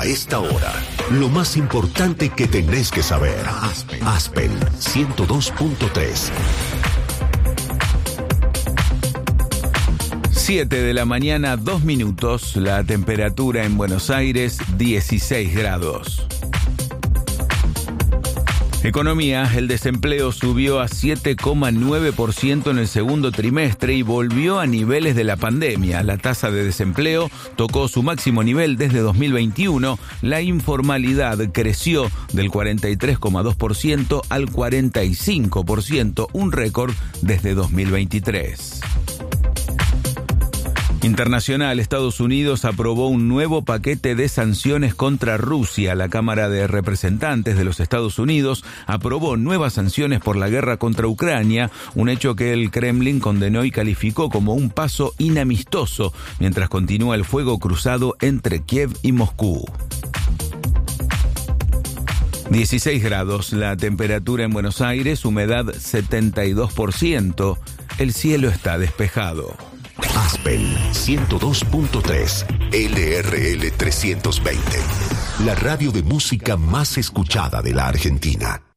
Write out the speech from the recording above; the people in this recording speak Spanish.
esta hora, lo más importante que tenés que saber. Aspen 102.3. 7 de la mañana, 2 minutos. La temperatura en Buenos Aires, 16 grados. Economía, el desempleo subió a 7,9% en el segundo trimestre y volvió a niveles de la pandemia. La tasa de desempleo tocó su máximo nivel desde 2021. La informalidad creció del 43,2% al 45%, un récord desde 2023. Internacional, Estados Unidos aprobó un nuevo paquete de sanciones contra Rusia. La Cámara de Representantes de los Estados Unidos aprobó nuevas sanciones por la guerra contra Ucrania, un hecho que el Kremlin condenó y calificó como un paso inamistoso, mientras continúa el fuego cruzado entre Kiev y Moscú. 16 grados, la temperatura en Buenos Aires, humedad 72%, el cielo está despejado. Aspen 102.3 LRL 320, la radio de música más escuchada de la Argentina.